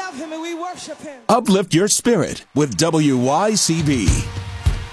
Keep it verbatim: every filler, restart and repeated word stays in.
love him and we worship him. Uplift your spirit with W Y C B.